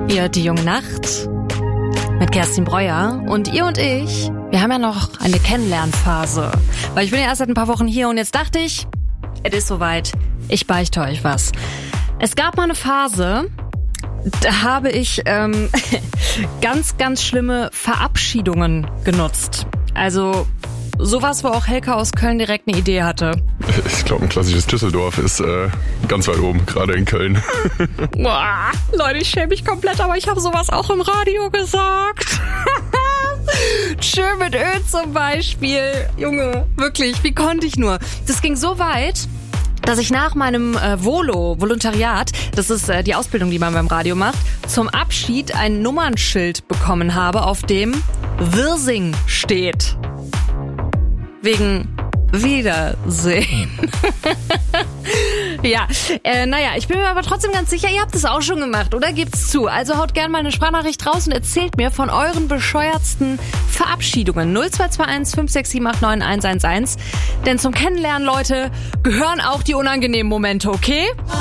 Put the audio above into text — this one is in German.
Ihr hört die junge Nacht mit Kerstin Breuer und ihr und ich, wir haben ja noch eine Kennenlernphase, weil ich bin ja erst seit ein paar Wochen hier und jetzt dachte ich, es ist soweit, ich beichte euch was. Es gab mal eine Phase, da habe ich ganz, ganz schlimme Verabschiedungen genutzt. Also sowas, wo auch Helka aus Köln direkt eine Idee hatte. Ich glaube, ein klassisches Düsseldorf ist ganz weit oben, gerade in Köln. Boah, Leute, ich schäme mich komplett, aber ich habe sowas auch im Radio gesagt. Tschö mit Ö zum Beispiel. Junge, wirklich, wie konnte ich nur? Das ging so weit, dass ich nach meinem Volontariat, das ist die Ausbildung, die man beim Radio macht, zum Abschied ein Nummernschild bekommen habe, auf dem Wirsing steht. Wegen Wiedersehen. Ja, ich bin mir aber trotzdem ganz sicher, ihr habt es auch schon gemacht, oder? Gebt's zu. Also haut gerne mal eine Sprachnachricht raus und erzählt mir von euren bescheuertsten Verabschiedungen. 0221 56789 111. Denn zum Kennenlernen, Leute, gehören auch die unangenehmen Momente, okay?